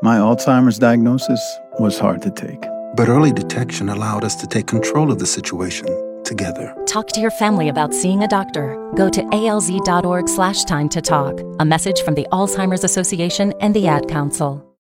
My Alzheimer's diagnosis was hard to take. But early detection allowed us to take control of the situation together. Talk to your family about seeing a doctor. Go to alz.org/time to talk. A message from the Alzheimer's Association and the Ad Council.